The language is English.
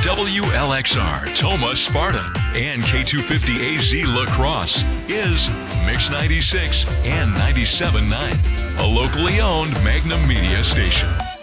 WLXR Toma Sparta and K250AZ La Crosse is Mix 96 and 97.9, a locally owned Magnum Media station.